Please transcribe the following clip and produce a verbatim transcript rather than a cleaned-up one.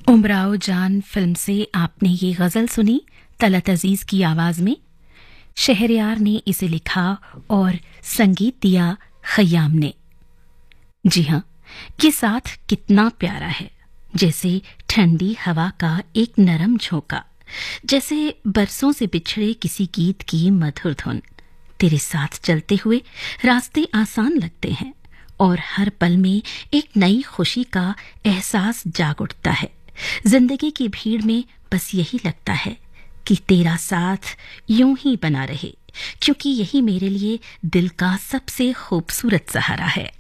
उमराव जान फिल्म से आपने ये गजल सुनी तलत अजीज की आवाज में। शहरयार ने इसे लिखा और संगीत दिया खयाम ने। जी हाँ, ये साथ कितना प्यारा है, जैसे ठंडी हवा का एक नरम झोंका, जैसे बरसों से बिछड़े किसी गीत की मधुर धुन। तेरे साथ चलते हुए रास्ते आसान लगते हैं और हर पल में एक नई खुशी का एहसास जाग उठता है। जिंदगी की भीड़ में बस यही लगता है कि तेरा साथ यूं ही बना रहे, क्योंकि यही मेरे लिए दिल का सबसे खूबसूरत सहारा है।